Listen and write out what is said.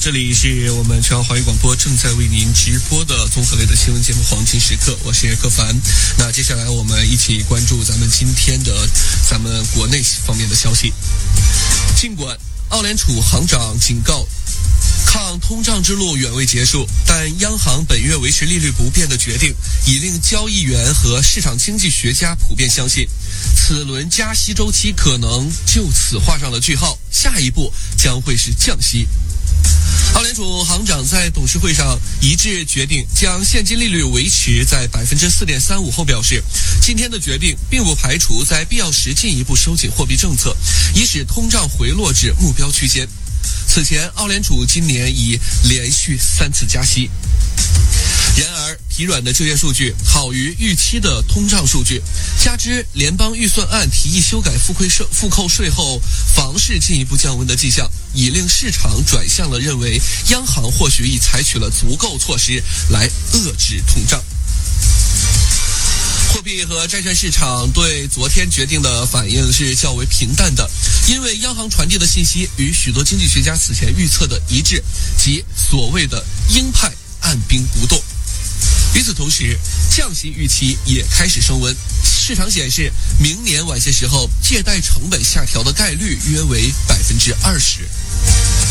这里是我们全华语广播正在为您直播的综合类的新闻节目《黄金时刻》，我是柯凡。那接下来我们一起关注咱们今天的国内方面的消息。尽管澳联储行长警告抗通胀之路远未结束，但央行本月维持利率不变的决定已令交易员和市场经济学家普遍相信，此轮加息周期可能就此画上了句号，下一步将会是降息。澳联储行长在董事会上一致决定将现金利率维持在 4.35% 后表示，今天的决定并不排除在必要时进一步收紧货币政策，以使通胀回落至目标区间。此前，澳联储今年已连续3次加息。然而，疲软的就业数据好于预期的通胀数据，加之联邦预算案提议修改复扣税后房市进一步降温的迹象，已令市场转向了认为央行或许已采取了足够措施来遏制通胀。货币和债券市场对昨天决定的反应是较为平淡的，因为央行传递的信息与许多经济学家此前预测的一致，即所谓的鹰派按兵不动。与此同时，降息预期也开始升温，市场显示明年晚些时候借贷成本下调的概率约为20%。